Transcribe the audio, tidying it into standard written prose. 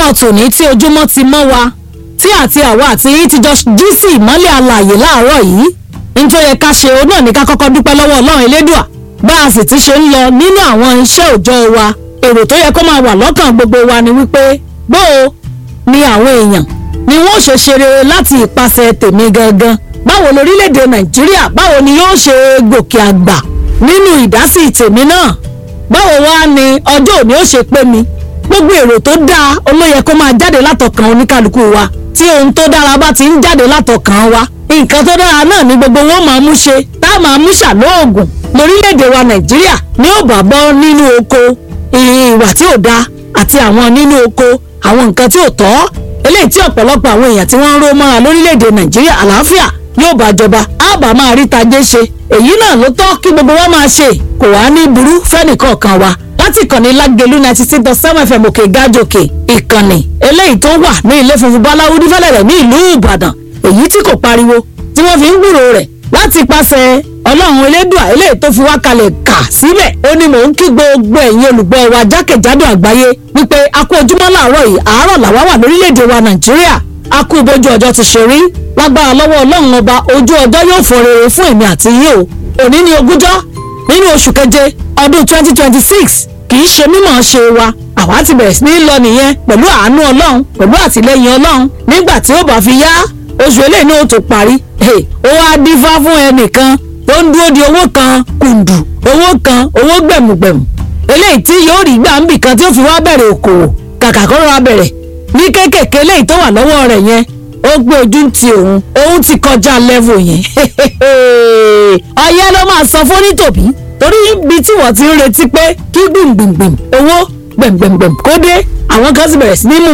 lọ́jọ́ tòní tí ojúmọ́ ti mọ́ wa tí àti àwa àti yín ti jọ jí sí ìmọ́lẹ̀ alààyè láàárọ̀ yìí ní tó yẹ ká ṣe òun náà ní ká kọ́kọ́ dúpẹ́ lọ́wọ́ Ọlọ́run Elédùà bá a sì ti ṣe ń lọ nínú àwọn iṣẹ́ òòjọ́ wa èrò tó yẹ kó máa wà lọ́kàn gbogbo wa ni wípé bóò ni àwọn èèyàn ni wọ́n ṣe ṣeré láti ìpasẹ̀ tèmi gangan báwo lórílẹ̀‐èdè Nàìjíríà báwo ni yóò ṣe gòkè àgbà nínú ìdásí tèmi náà báwo wá ni ọjọ́ òní ó ṣe pé mi gbogbo èrò tó dáa olóyè kó máa jáde látọkàn oníkálukú wa tí ohun tó dára bá ti ń jáde látọkàn wa nǹkan tó dára náà ni gbogbo wọn máa mú ṣe tá a máa mú ṣàlóògùn lórílẹ̀‐èdè wa Nàìjíríà ní ò bá bọ́ nínú oko ìwà tí ò dáa àti àwọn nínú oko àwọn nǹkan tí ò tọ́ eléyìí tí ọ̀pọ̀lọpọ̀ àwọn èèyàn tí wọ́n ń ró mọ́ra lórílẹ̀‐èdè Nàìjíríà àlàáfíà yóò bá jọba á bá máa rí tajé ṣe èyí náà ló tọ́ kí gbogbo wa máa ṣe kò wá ní burú fẹ́nìkọ̀ọ̀kan wa láti ìkànnì Lágelú 96.7 FM òkè gájòkè ìkànnì eléyìí tó wà ní ilé funfun báláwú nífẹ̀lẹ̀rẹ̀ ní ìlú Ìbàdàn èyí tí kò pariwo tí wọ́n fi ń gbúrò rẹ̀ láti pàṣẹ Ọlọ́run Elédùà eléyìí tó fi wá kalẹ̀ kà síbẹ̀ ó ní mò ń kí gbogbo ẹ̀yin olùgbọ́ wa jákèjádò àgbáyé wípé a kú ojúmọ́ láàárọ̀ yìí àárọ̀ làwa wà lórílẹ̀‐èdè wa Nàìjíríà a kú bójú ọjọ́ ti ṣe rí lágbára lọ́wọ́ Ọlọ́run ọba ojú ọjọ́ yóò fọ rere fún èmi àti yín o òní ní ogúnjọ́ nínú oṣù keje ọdún 2026 kì í ṣe mímọ̀ ṣe wa àwa ti bẹ̀rẹ̀ sí ní lọ nìyẹn pẹ̀lú àánú Ọlọ́run pẹ̀lú àtìlẹ́yìn Ọlọ́run nígbà tí ó bá fi yá oṣù eléyìí náà tó parí ó wá dífá fún ẹnìkan tó ń dúró di owó kan kùndù owó gbẹ̀mùgbẹ̀mù eléyìí tí yóò rí gbà ń bì kan tí ó fi wá bẹ̀rẹ̀ òkòwò kàkà kó rọra bẹ̀rẹ̀ ní kéékèèké eléyìí tó wà lọ́wọ́ rẹ̀ yẹn ó gbé ojú ti òun ti kọjá level yẹn ọyẹ́ ló máa sọ fún nítòbí torí ibi tí wọ́n ti ń retí pé kí gbìngbìngbìm owó gbẹ̀mgbẹ̀mgbẹ̀m kó dé àwọn kan sì bẹ̀rẹ̀ sí ní mú